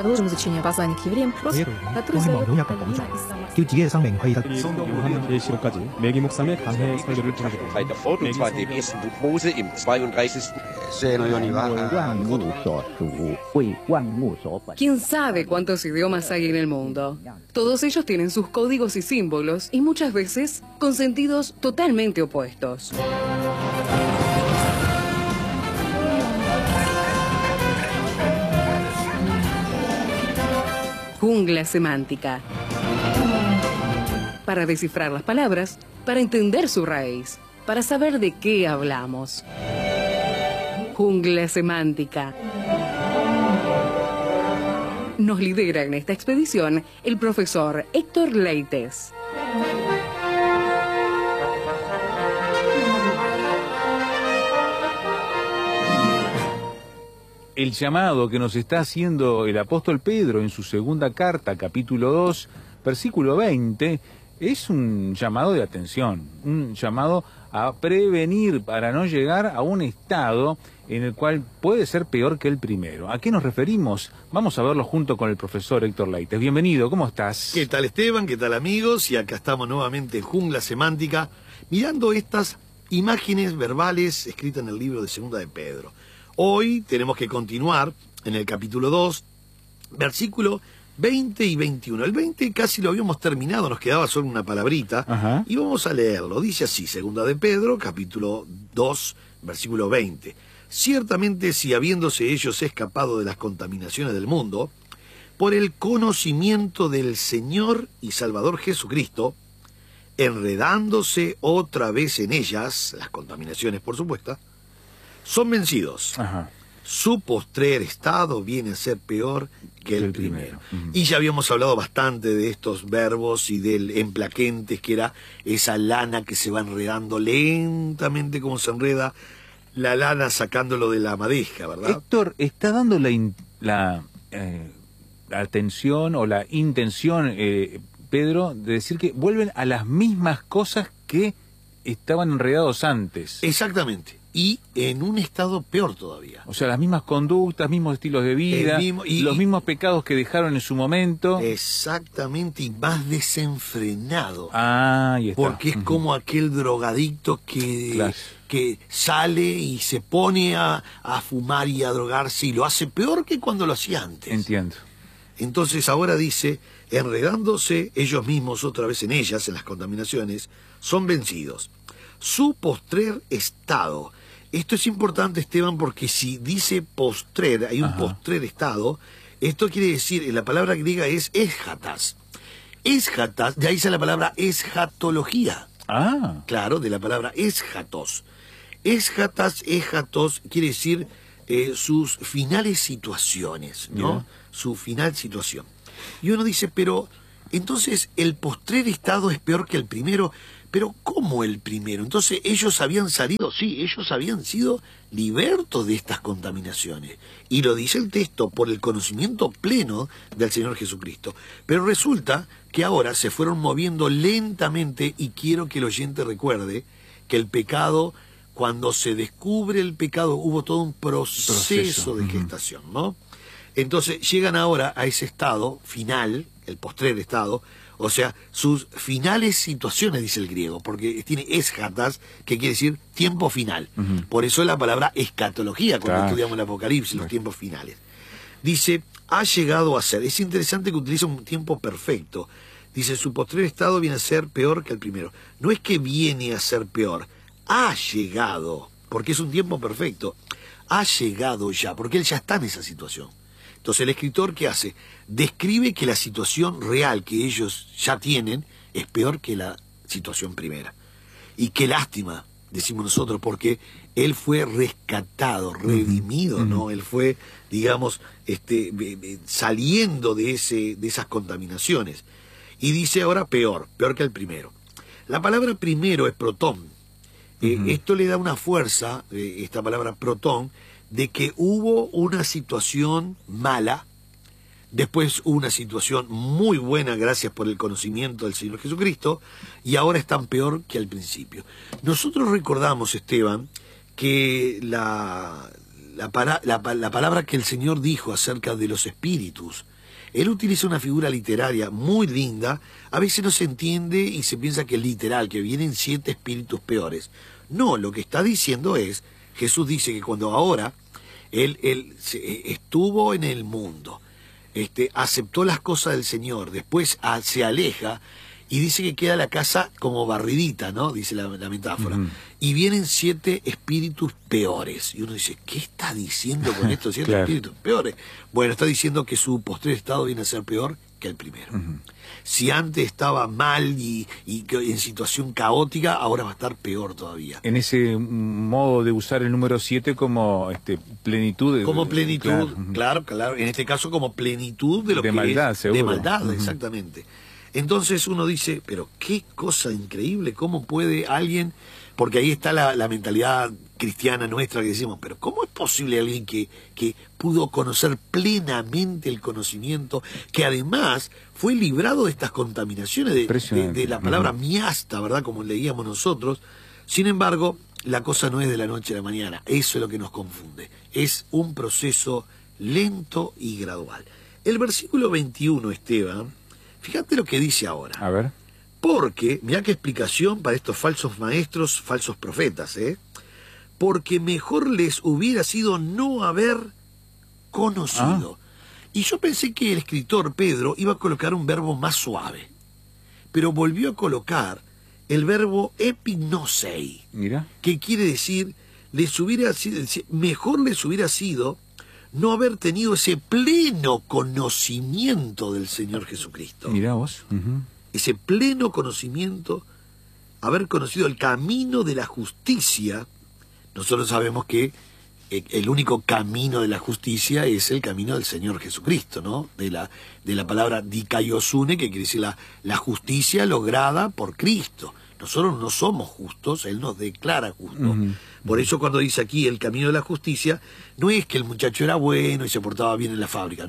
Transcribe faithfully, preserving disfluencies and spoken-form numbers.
Продолжим изучение послания к евреям, который задает Полина из Самарского. Weiter fort, und zwar in dem ersten Buch Mose im zweiunddreißigsten ¿Quién sabe cuántos idiomas hay en el mundo? Todos ellos tienen sus códigos y símbolos y muchas veces con sentidos totalmente opuestos. Jungla semántica. Para descifrar las palabras, para entender su raíz, para saber de qué hablamos. Jungla semántica. Nos lidera en esta expedición el profesor Héctor Leites. El llamado que nos está haciendo el apóstol Pedro en su segunda carta, capítulo dos, versículo veinte, es un llamado de atención, un llamado a prevenir para no llegar a un estado en el cual puede ser peor que el primero. ¿A qué nos referimos? Vamos a verlo junto con el profesor Héctor Leites. Bienvenido, ¿cómo estás? ¿Qué tal, Esteban? ¿Qué tal, amigos? Y acá estamos nuevamente en Jungla Semántica, mirando estas imágenes verbales escritas en el libro de Segunda de Pedro. Hoy tenemos que continuar en el capítulo dos, versículo veinte y veintiuno. El veinte casi lo habíamos terminado, nos quedaba solo una palabrita. Ajá. Y vamos a leerlo. Dice así, Segunda de Pedro, capítulo dos, versículo veinte. Ciertamente, si habiéndose ellos escapado de las contaminaciones del mundo, por el conocimiento del Señor y Salvador Jesucristo, enredándose otra vez en ellas, las contaminaciones por supuesto, son vencidos. Ajá. Su postrer estado viene a ser peor que el, el primero. primero. Uh-huh. Y ya habíamos hablado bastante de estos verbos y del emplaquentes, que era esa lana que se va enredando lentamente, como se enreda la lana sacándolo de la madeja, ¿verdad? Héctor, ¿está dando la, in, la, eh, la atención o la intención, eh, Pedro, de decir que vuelven a las mismas cosas que estaban enredados antes? Exactamente. Y en un estado peor todavía. O sea, las mismas conductas, mismos estilos de vida, mismo, y, los mismos pecados que dejaron en su momento. Exactamente, y más desenfrenado. Ah, ahí está. Porque es uh-huh. como aquel drogadicto que, claro. que sale y se pone a, a fumar y a drogarse y lo hace peor que cuando lo hacía antes. Entiendo. Entonces ahora dice, enredándose ellos mismos otra vez en ellas, en las contaminaciones, son vencidos. Su postrer estado. Esto es importante, Esteban, porque si dice postrer, hay un Ajá. postrer estado, esto quiere decir, la palabra griega es eschatas. Eschatas, de ahí sale la palabra eschatología. Ah. Claro, de la palabra eschatos. Eschatas, eschatos, quiere decir eh, sus finales situaciones, ¿no? Yeah. Su final situación. Y uno dice, pero, entonces, ¿el postrer estado es peor que el primero? Pero ¿cómo el primero? Entonces ellos habían salido, sí, ellos habían sido libertos de estas contaminaciones. Y lo dice el texto, por el conocimiento pleno del Señor Jesucristo. Pero resulta que ahora se fueron moviendo lentamente, y quiero que el oyente recuerde que el pecado, cuando se descubre el pecado, hubo todo un proceso, proceso. de gestación, ¿no? Entonces llegan ahora a ese estado final, el postrer estado, o sea, sus finales situaciones, dice el griego, porque tiene eschatas, que quiere decir tiempo final. Uh-huh. Por eso es la palabra escatología, cuando claro. estudiamos el Apocalipsis, los tiempos finales. Dice, ha llegado a ser. Es interesante que utiliza un tiempo perfecto. Dice, su postrer estado viene a ser peor que el primero. No es que viene a ser peor, ha llegado, porque es un tiempo perfecto. Ha llegado ya, porque él ya está en esa situación. Entonces el escritor, ¿qué hace? Describe que la situación real que ellos ya tienen es peor que la situación primera. Y qué lástima, decimos nosotros, porque él fue rescatado, redimido, uh-huh. ¿no? Él fue, digamos, este, saliendo de, ese, de esas contaminaciones. Y dice ahora peor, peor que el primero. La palabra primero es protón. Eh, uh-huh. Esto le da una fuerza, eh, esta palabra protón, de que hubo una situación mala, después hubo una situación muy buena gracias por el conocimiento del Señor Jesucristo, y ahora están peor que al principio. Nosotros recordamos, Esteban, que la, la, para, la, la palabra que el Señor dijo acerca de los espíritus, él utiliza una figura literaria muy linda. A veces no se entiende y se piensa que es literal, que vienen siete espíritus peores. No, lo que está diciendo es, Jesús dice que cuando ahora él, él se, estuvo en el mundo, este, aceptó las cosas del Señor, después a, se aleja y dice que queda la casa como barridita, ¿no? Dice la, la metáfora. Uh-huh. Y vienen siete espíritus peores. Y uno dice, ¿qué está diciendo con estos siete claro. espíritus peores? Bueno, está diciendo que su postrer estado viene a ser peor que el primero. Uh-huh. Si antes estaba mal y, y en situación caótica, ahora va a estar peor todavía. En ese modo de usar el número siete como este, plenitud. De, como plenitud, claro. claro, claro. En este caso como plenitud de lo de que maldad, es. Seguro. De maldad, uh-huh. exactamente. Entonces uno dice, pero qué cosa increíble, ¿cómo puede alguien...? Porque ahí está la, la mentalidad cristiana nuestra que decimos, pero ¿cómo es posible alguien que, que pudo conocer plenamente el conocimiento, que además fue librado de estas contaminaciones, de, de, de la palabra miasta, ¿verdad? Como leíamos nosotros. Sin embargo, la cosa no es de la noche a la mañana, eso es lo que nos confunde. Es un proceso lento y gradual. El versículo veintiuno, Esteban, fíjate lo que dice ahora. A ver. Porque, mirá qué explicación para estos falsos maestros, falsos profetas, ¿eh? Porque mejor les hubiera sido no haber conocido. Ah. Y yo pensé que el escritor Pedro iba a colocar un verbo más suave, pero volvió a colocar el verbo epignosei, Mira. que quiere decir, les hubiera sido, mejor les hubiera sido no haber tenido ese pleno conocimiento del Señor Jesucristo. Mirá vos. Uh-huh. Ese pleno conocimiento, haber conocido el camino de la justicia. Nosotros sabemos que el único camino de la justicia es el camino del Señor Jesucristo, ¿no? De la, de la palabra dikaiosune, que quiere decir la, la justicia lograda por Cristo. Nosotros no somos justos, Él nos declara justos. Uh-huh. Por eso cuando dice aquí el camino de la justicia, no es que el muchacho era bueno y se portaba bien en la fábrica.